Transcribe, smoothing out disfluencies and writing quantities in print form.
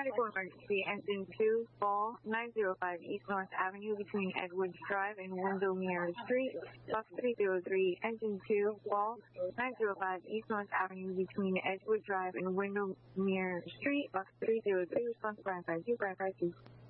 Medical emergency, engine 24905 East North Avenue between Edwards Drive and Windermere Street, box 303. Engine 24905 East North Avenue between Edwards Drive and Windermere Street, box 303. Response 552, 552.